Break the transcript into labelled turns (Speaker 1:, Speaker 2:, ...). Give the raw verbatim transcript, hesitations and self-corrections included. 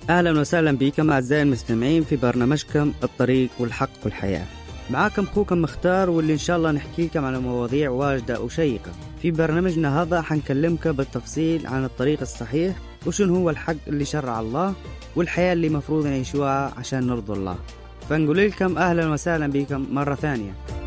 Speaker 1: أهلا وسهلا بكم أعزائي المستمعين في برنامجكم الطريق والحق والحياة. معاكم أخوكم مختار، واللي إن شاء الله نحكيكم على مواضيع واجدة وشيقة. في برنامجنا هذا حنكلمكم بالتفصيل عن الطريق الصحيح، وشنو هو الحق اللي شرع الله، والحياة اللي مفروض نعيشوها عشان نرضي الله. فنقول لكم أهلا وسهلا بكم مرة ثانية.